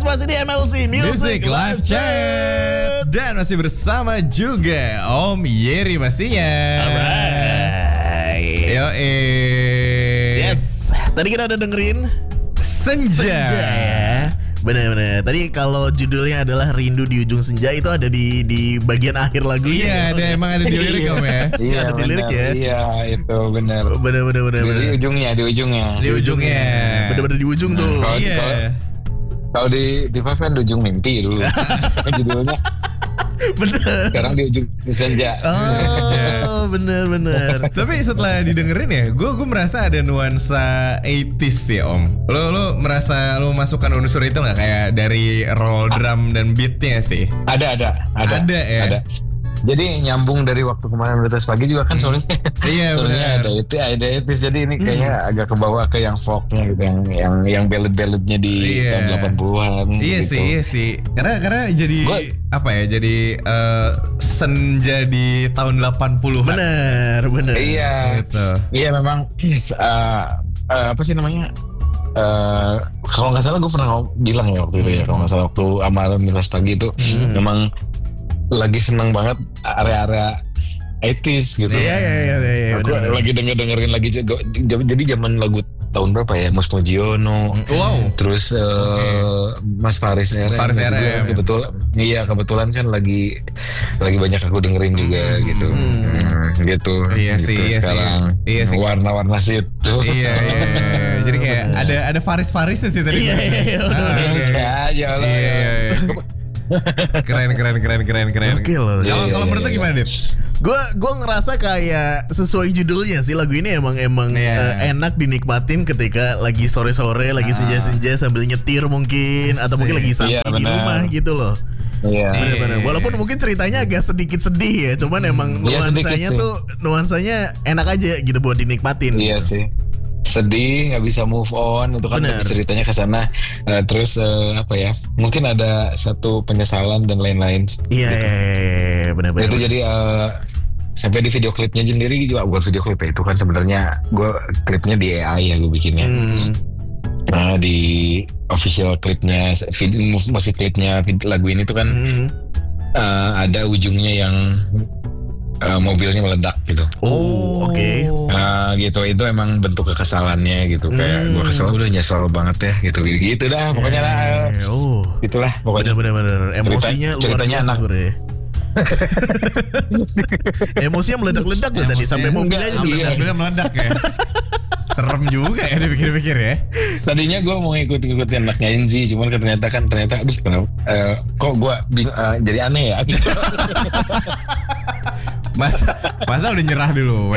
masih di MLC Music Live Chat. Dan masih bersama juga Om Yeri pastinya. Alright. Yes. Tadi kita udah dengerin Senja ya. Bener-bener. Tadi kalau judulnya adalah Rindu di Ujung Senja, itu ada di bagian akhir lagunya. Iya, emang ada di lirik Om ya. Iya, ada di lirik ya. Iya, itu benar. Bener. Di ujungnya. Di ujungnya. Bener-bener di ujung tuh. Iya. Kalau di Five kan di ujung mimpi dulu. Judulnya. Bener. Sekarang di ujung senja. Oh, bener. Tapi setelah didengerin ya, gue merasa ada nuansa 80s ya Om. Lo merasa lo masukkan unsur itu nggak, kayak dari roll drum dan beatnya sih? Ada ya. Ada. Jadi nyambung dari waktu kemarin Betas Pagi juga kan soalnya. Iya, soalnya ada itu. Jadi ini kayaknya agak kebawa ke yang folknya gitu, yang ballad-balladnya di tahun 80-an. Iya gitu. sih. Karena jadi jadi senja di tahun 80-an. Bener. Iya. Gitu. Iya memang apa sih namanya? Kalau nggak salah gue pernah bilang ya waktu itu ya, kalau nggak salah waktu amalan Betas Pagi itu memang lagi senang banget area-area 80s gitu. Iya. Aku lagi dengerin lagi jadi zaman lagu tahun berapa ya? Mus Mujiono. Wow. Terus Mas Faris RM. Kebetulan kan lagi banyak aku dengerin juga gitu. Gitu. Iya sih. Sekarang warna-warna situ. Iya. Jadi kayak ada Faris-Farisnya sih tadi. Iya. Keren. Oke loh. Kalau menurut lu gimana, Dit? Gue ngerasa kayak sesuai judulnya sih, lagu ini emang enak dinikmatin ketika lagi sore-sore, lagi senja-senja sambil nyetir mungkin, atau mungkin lagi santai di rumah gitu loh. Iya. Bener. Walaupun mungkin ceritanya agak sedikit sedih ya, cuman emang nuansanya enak aja gitu buat dinikmatin. Iya sih. Sedih, nggak bisa move on, itu kan ceritanya ke sana. Terus mungkin ada satu penyesalan dan lain-lain. Iya, benar. Itu jadi sampai di video klipnya sendiri juga, bukan video klip ya, itu kan sebenarnya gue klipnya di AI ya gue bikinnya. Di official klipnya, musik klipnya lagu ini tuh kan ada ujungnya yang mobilnya meledak gitu. Oh, oke. Gitu, itu emang bentuk kekesalannya gitu. Kayak gue kesel, udah nyesel banget ya gitu dah pokoknya lah. Itulah pokoknya. Bener. Emosinya luar biasa sebenarnya. Emosinya meledak-ledak loh tadi, sampai mobilnya juga meledak ya. Serem juga ya dipikir-pikir ya. Tadinya gue mau ngikutin anaknya Enzi, cuman ternyata aduh kenapa kok gue jadi aneh ya. Masa udah nyerah dulu?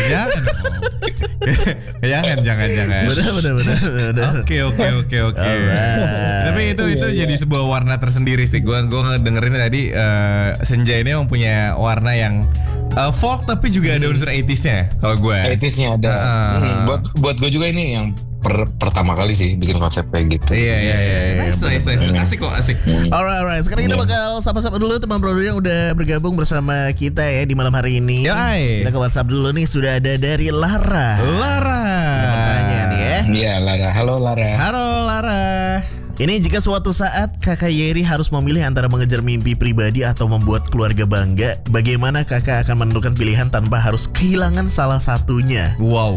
Jangan. Bener. Oke. Tapi itu jadi sebuah warna tersendiri sih. Gue dengerin tadi Senja ini mempunyai warna yang folk tapi juga ada unsur 80s-nya kalau gue. 80s-nya ada. Buat gue juga ini yang pertama kali sih bikin konsep kayak gitu. Iya. Nice. Asik. Alright. Sekarang kita bakal sapa-sapa dulu teman bro yang udah bergabung bersama kita ya di malam hari ini. Yoi. Kita ke WhatsApp dulu nih, sudah ada dari Lara. Pertanyaan nih ya. Iya, Lara. Halo Lara. Ini jika suatu saat Kakak Yeri harus memilih antara mengejar mimpi pribadi atau membuat keluarga bangga, bagaimana Kakak akan menentukan pilihan tanpa harus kehilangan salah satunya? Wow.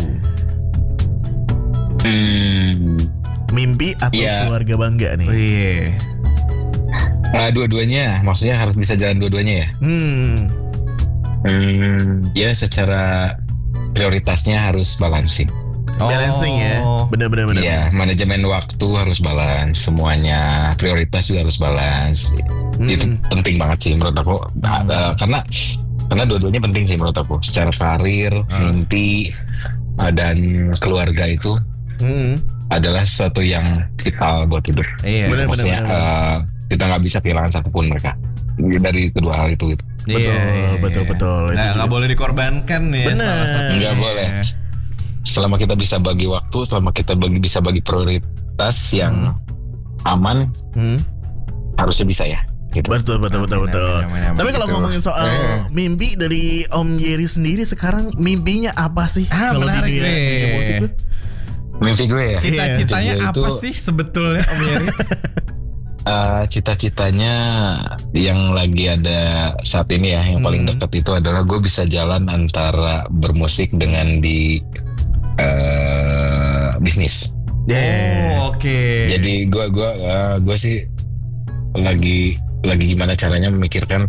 Mimpi atau keluarga bangga nih? Oh, iya. Dua-duanya, maksudnya harus bisa jalan dua-duanya ya? Ya secara prioritasnya harus balancing. Balancing ya, benar. Iya, manajemen waktu harus balance, semuanya prioritas juga harus balance. Itu penting banget sih menurut aku. Karena dua-duanya penting sih menurut aku. Secara karir, mimpi dan keluarga itu adalah sesuatu yang vital buat hidup. Iya. Maksudnya kita nggak bisa kehilangan satupun mereka dari kedua hal itu gitu. Betul. Nah, nggak boleh dikorbankan ya. Salah satunya. Nggak boleh. Selama kita bisa bagi waktu, selama kita bisa bagi prioritas yang aman, harusnya bisa ya. Gitu. Betul. Tapi kalau ngomongin soal mimpi dari Om Yeri sendiri sekarang, mimpinya apa sih? Kalau di dunia musik tuh? Mimpi gue ya. Cita-citanya apa sih sebetulnya Om Yeri? cita-citanya yang lagi ada saat ini ya, yang paling dekat itu adalah gue bisa jalan antara bermusik dengan di bisnis. Oke. Jadi gue sih lagi gimana caranya memikirkan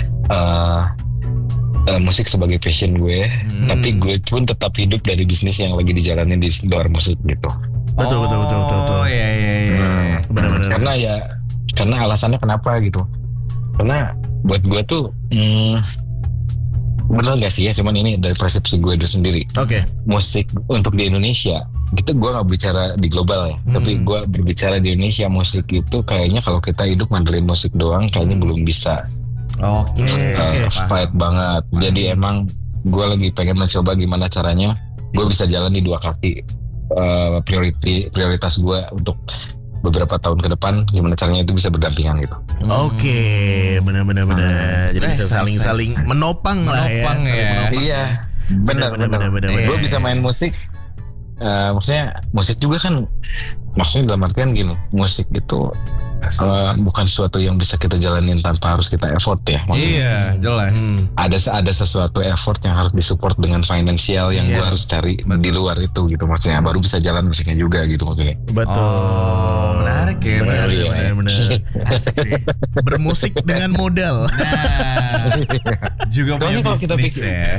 musik sebagai passion gue, tapi gue pun tetap hidup dari bisnis yang lagi dijalanin di luar musik gitu. Betul. Iya. Benar-benar. Karena alasannya kenapa gitu? Karena buat gue tuh bener gak sih ya? Cuman ini dari persepsi gue itu sendiri. Oke. Musik untuk di Indonesia, gitu gue nggak bicara di global ya, tapi gue berbicara di Indonesia. Musik itu kayaknya kalau kita hidup ngandelin musik doang, kayaknya belum bisa. Fight banget. Jadi emang gue lagi pengen mencoba gimana caranya gue bisa jalan di dua kaki. Prioritas gue untuk beberapa tahun ke depan, gimana caranya itu bisa berdampingan gitu. Oke, benar. Jadi bisa saling menopang lah ya. Iya, benar. Gue bisa main musik. Maksudnya musik juga kan, maksudnya dalam artian gini, musik itu bukan sesuatu yang bisa kita jalanin tanpa harus kita effort ya. Maksudnya, iya, jelas. Ada sesuatu effort yang harus disupport dengan finansial yang gue harus cari di luar itu gitu. Maksudnya baru bisa jalan musiknya juga gitu maksudnya. Betul. Menarik ya. Benar. Asik sih. Bermusik dengan modal. Juga punya bisnis ya.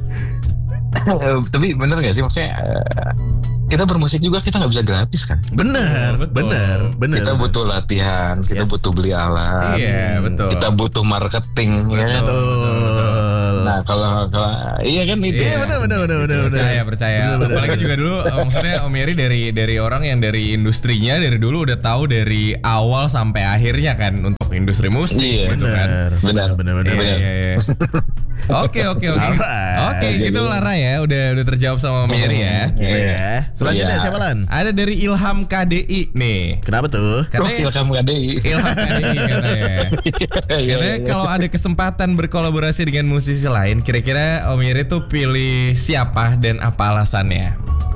Tapi bener gak sih, maksudnya kita bermusik juga kita nggak bisa gratis kan? Benar. Kita butuh latihan, kita butuh beli alat, betul. Kita butuh marketing, ya kan? Nah kalau iya kan itu. Iya benar. Percaya. Apalagi juga dulu, maksudnya Om Yeri dari orang yang dari industrinya dari dulu udah tahu dari awal sampai akhirnya kan untuk industri musik gitu kan. Benar. Iya. Oke, gitu Lara ya, udah terjawab sama Om Yeri ya. Iya. Selanjutnya siapa Lan? Ada dari Ilham KDI nih. Kenapa tuh? Ilham KDI katanya. Karena kalau ada kesempatan berkolaborasi dengan musisi lain, kira-kira Om Yeri tuh pilih siapa dan apa alasannya?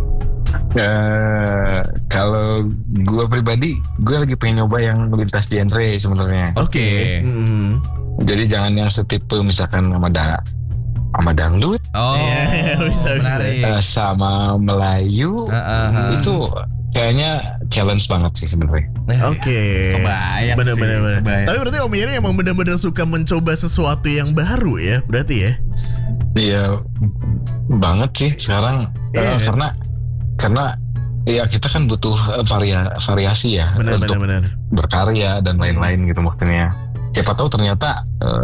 Kalau gue pribadi, gue lagi pengen nyoba yang lintas genre sebenarnya. Oke. Jadi jangan yang setipe misalkan sama dangdut, bisa. sama Melayu, itu kayaknya challenge banget sih sebenarnya. Oke. Kebayang sih. Bener. Tapi berarti Om Yeri emang benar-benar suka mencoba sesuatu yang baru ya, berarti ya? Iya banget sih sekarang. Karena ya kita kan butuh variasi ya. Untuk berkarya dan lain-lain gitu maksudnya. Siapa tahu ternyata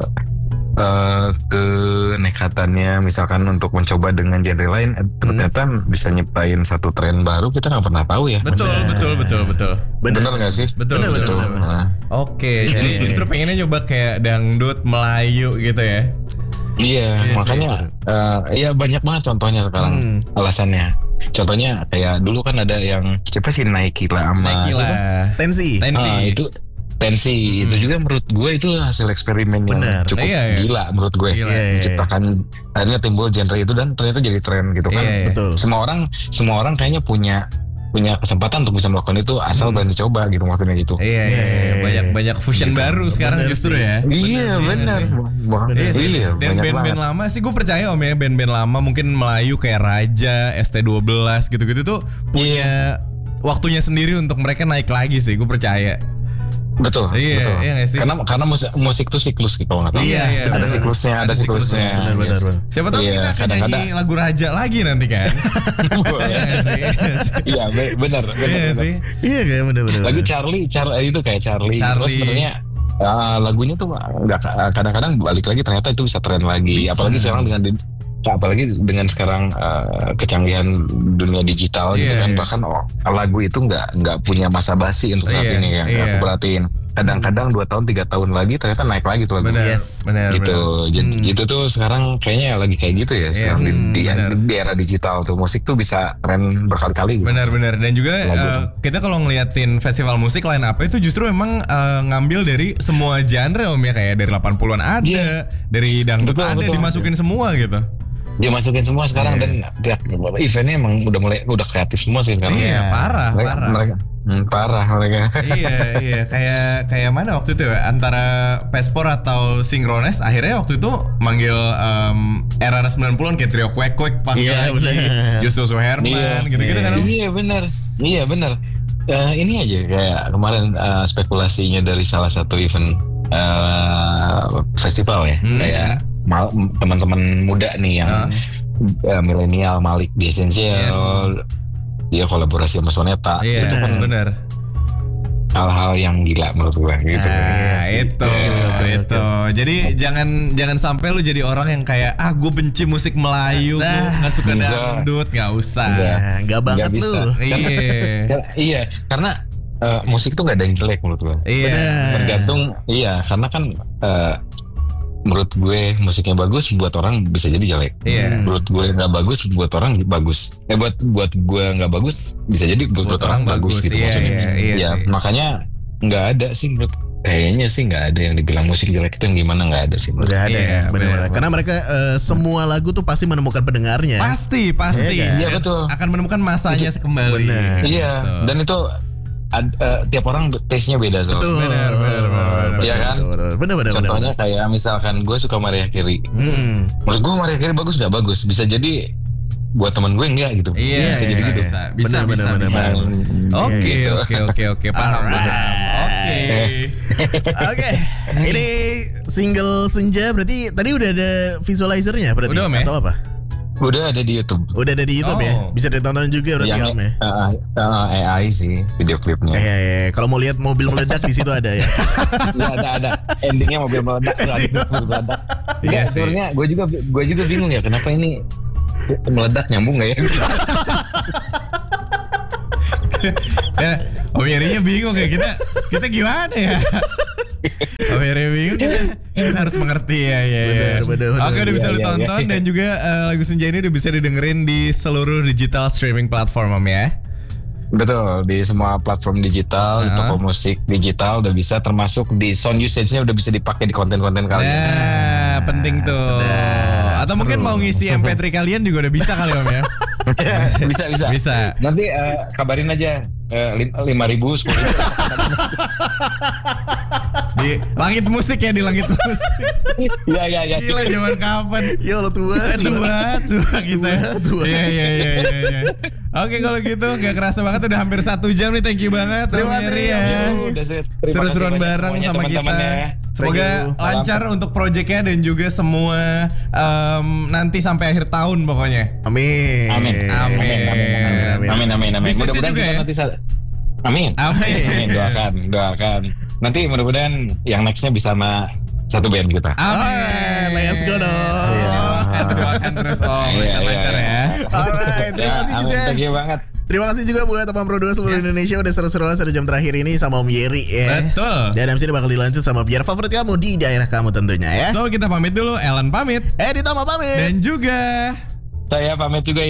kenekatannya misalkan untuk mencoba dengan genre lain ternyata bisa nyiptain satu tren baru, kita nggak pernah tahu ya. Betul. Bener nggak sih? Betul. Oke, jadi justru pengennya coba kayak dangdut Melayu gitu ya. Iya, makanya ya banyak banget contohnya sekarang alasannya. Contohnya kayak dulu kan ada yang siapa sih Nike lah sama Tensi. Itu Tensi itu juga menurut gue itu hasil eksperimen yang cukup gila menurut gue. Menciptakan akhirnya timbul genre itu dan ternyata jadi tren gitu kan. Betul. Semua orang kayaknya punya kesempatan untuk bisa melakukan itu asal berani coba gitu maksudnya gitu. Iya. Banyak fusion baru sekarang justru ya. Iya benar. Dan band-band lama sih gue percaya Om ya, band-band lama mungkin Melayu kayak Raja, ST12 gitu-gitu tuh punya waktunya sendiri untuk mereka naik lagi sih, gue percaya. Betul. Iya sih? Karena musik tuh siklus gitu kalau nggak tahu. Iya. Ada siklusnya. Benar. Siapa tahu kita akan nyanyi lagu Raja lagi nanti kan. Iya benar. Iya sih. Iya kayak benar. Lagu Charlie itu kayak Charlie. Terus sebenarnya lagunya tuh nggak, kadang-kadang balik lagi ternyata itu bisa tren lagi. Apalagi dengan sekarang kecanggihan dunia digital gitu kan, bahkan lagu itu nggak punya masa basi untuk saat ini yang aku perhatiin. Kadang-kadang 2 tahun 3 tahun lagi ternyata naik lagi tuh lagu. Benar. Gitu. Jadi itu tuh sekarang kayaknya lagi kayak gitu ya. Di era digital tuh musik tuh bisa tren berkali-kali. Benar. Dan juga kita kalau ngeliatin festival musik line up itu justru memang ngambil dari semua genre Om ya, kayak dari 80-an ada, dari dangdut ada, dimasukin semua gitu. Dia masukin semua sekarang dan eventnya emang udah kreatif semua sih sekarang. Iya, parah. Parah mereka. Iya. Kayak mana waktu itu ya? Antara Pespor atau Synchronize akhirnya waktu itu manggil era 90-an kayak Trio Kwek panggil lagi Justus Herman gitu-gitu kan. Iya benar. Ini aja kayak kemarin spekulasinya dari salah satu event festival ya. Kayak teman-teman muda nih yang milenial, Malik di Essential. Dia kolaborasi sama Soneta. Itu kan benar. Hal-hal yang gila menurut gue gitu. Itu. Jadi jangan sampai lu jadi orang yang kayak gue benci musik Melayu, gue nggak suka dangdut, nggak usah. Nggak banget lu. Iya, karena musik tuh nggak ada yang jelek menurut gue. Iya. Tergantung. Iya, karena kan menurut gue musiknya bagus buat orang bisa jadi jelek. Menurut gue nggak bagus buat orang bagus. Buat gue nggak bagus bisa jadi buat orang bagus gitu maksudnya. Iya, makanya nggak ada sih kayaknya sih nggak ada yang dibilang musik jelek itu yang gimana, nggak ada sih. Udah ada ya, benar. Karena mereka semua lagu tuh pasti menemukan pendengarnya. Pasti. Iya betul. Akan menemukan masanya kembali. Iya, dan itu tiap orang taste-nya beda soalnya. Betul. Benar. Iya kan? Benar. Contohnya kayak misalkan gue suka Mariah Carey. Menurut gue Mariah Carey bagus nggak bagus. Bisa jadi buat teman gue enggak gitu. Iya, bisa jadi gitu. Bisa. Oke. Paham. Oke. Ini single Senja berarti tadi udah ada visualizernya berarti atau apa? Udah ada di YouTube. Ya. Bisa ditonton juga berarti Om ya. AI sih video klipnya. Kalau mau lihat mobil meledak di situ ada ya. Iya ada. Endingnya mobil meledak. Iya sebenarnya gue juga bingung ya kenapa ini meledak nyambung nggak ya? Om Yerinya bingung ya kita gimana ya? Om Yeri bingung kita harus mengerti ya. Benar. Oke, udah bisa ditonton dan juga lagu Senja ini udah bisa didengerin di seluruh digital streaming platform Om ya. Betul, di semua platform digital, di toko musik digital udah bisa, termasuk di sound usage-nya udah bisa dipakai di konten-konten kalian. Penting tuh. Atau mungkin mau ngisi MP3 kalian juga udah bisa kali Om ya. Bisa. Nanti kabarin aja 5.000, 10.000. Di langit musik ya, di langit musik. Iya. Gila zaman kapan? Ya Allah tua kita. Iya. Oke kalau gitu gak kerasa banget udah hampir 1 jam nih. Thank you banget. Terima kasih ya. Seru-seruan bareng sama kita. Semoga lancar untuk proyeknya dan juga semua nanti sampai akhir tahun pokoknya. Amin. Bisnisnya Mudah-mudahan juga kita ya. nanti Amin. Doakan. Nanti mudah-mudahan yang nextnya bisa sama satu band kita. Amin. Let's go dong. Doakan terus lancar ya. Alright, terima kasih juga. Thank you banget. Terima kasih juga buat teman Pro2 seluruh Indonesia udah seru-seruan 1 jam terakhir ini sama Om Yeri ya. Betul. Dan MC ini bakal dilanjut sama biar favorit kamu di daerah kamu tentunya ya. So kita pamit dulu, Ellen pamit, Ditama pamit. dan juga Saya pamit juga